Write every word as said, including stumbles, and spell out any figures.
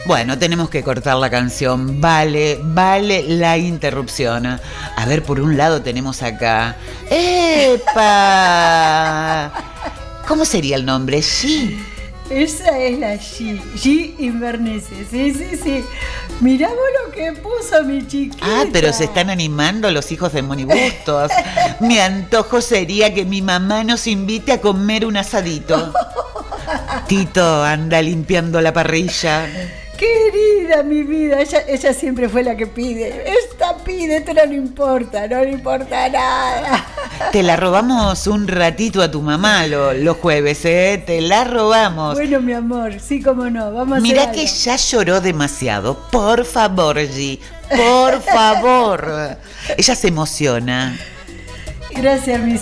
Bueno, tenemos que cortar la canción. Vale, vale la interrupción. A ver, por un lado tenemos acá. ¡Epa! ¿Cómo sería el nombre? G. Esa es la G. G Invernese. Sí, sí, sí. Mirá vos lo que puso mi chiquita. Ah, pero se están animando los hijos de Monibustos. Mi antojo sería que mi mamá nos invite a comer un asadito. Tito anda limpiando la parrilla. Querida, mi vida, ella, ella siempre fue la que pide. Esta pide, esto no le importa, no le importa nada. Te la robamos un ratito a tu mamá lo, los jueves, ¿eh? Te la robamos. Bueno, mi amor, sí, cómo no, vamos a Mirá hacer que algo. ya lloró demasiado. Por favor, G, por favor. Ella se emociona. Gracias, mi